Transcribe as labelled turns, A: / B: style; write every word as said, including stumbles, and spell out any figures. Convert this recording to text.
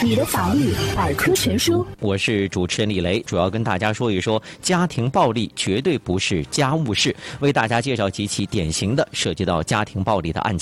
A: 你的法律百科全书。
B: 我是主持人李雷，主要跟大家说一说家庭暴力绝对不是家务事，为大家介绍几起典型的涉及到家庭暴力的案件。